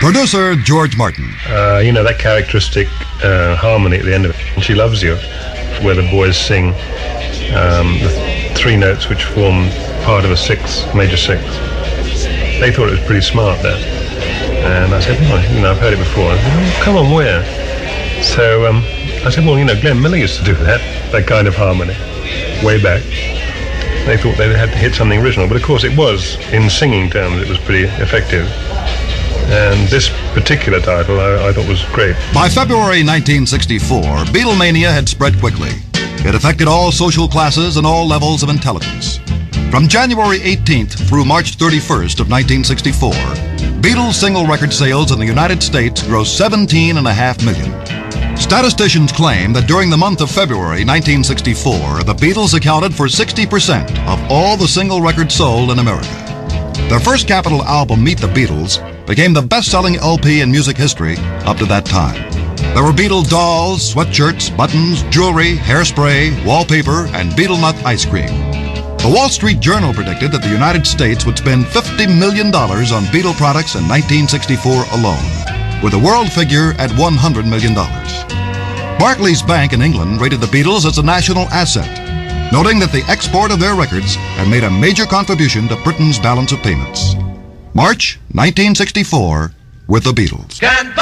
Producer George Martin. That characteristic harmony at the end of it, "She Loves You," where the boys sing the three notes which form part of a major sixth. They thought it was pretty smart, that. And I said, well, I've heard it before. I said, oh, come on, where? So I said, well, Glenn Miller used to do that kind of harmony, way back. They thought they had to hit something original, but of course it was, in singing terms, it was pretty effective. And this particular title I thought was great. By February 1964, Beatlemania had spread quickly. It affected all social classes and all levels of intelligence. From January 18th through March 31st of 1964, Beatles single record sales in the United States grossed 17.5 million. Statisticians claim that during the month of February 1964, the Beatles accounted for 60% of all the single records sold in America. Their first Capitol album, Meet the Beatles, became the best-selling LP in music history up to that time. There were Beatle dolls, sweatshirts, buttons, jewelry, hairspray, wallpaper, and Beatle Nut ice cream. The Wall Street Journal predicted that the United States would spend $50 million on Beatle products in 1964 alone, with the world figure at $100 million. Barclays Bank in England rated the Beatles as a national asset, noting that the export of their records had made a major contribution to Britain's balance of payments. March 1964 with the Beatles.